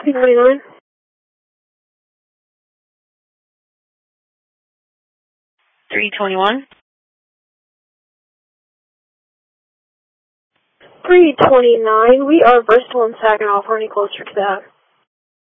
329. 321. 329. We are Bristol and Saginaw. Any closer to that?